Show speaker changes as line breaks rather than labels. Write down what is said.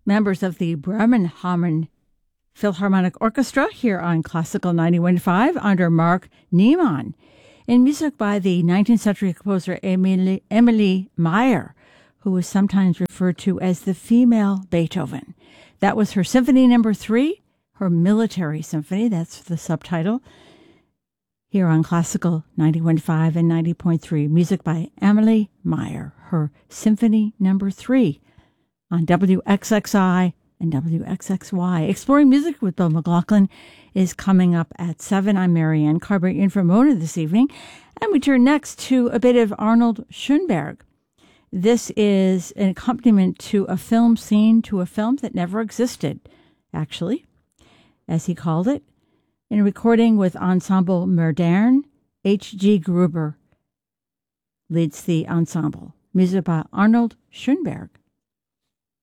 members of the Bremen Philharmonic Orchestra here on Classical 91.5 under Mark Niemann, in music by the 19th century composer Emilie Meyer, who was sometimes referred to as the female Beethoven. That was her Symphony No. 3, her Military Symphony, that's the subtitle, here on Classical 91.5 and 90.3, music by Emilie Meyer, her Symphony No. 3 on WXXI and WXXY. Exploring Music with Bill McLaughlin is coming up at 7. I'm Marianne Carberry in for Mona this evening, and we turn next to a bit of Arnold Schoenberg. This is an accompaniment to a film scene to a film that never existed, actually, as he called it, in a recording with Ensemble Modern. H.G. Gruber leads the ensemble. Music by Arnold Schoenberg.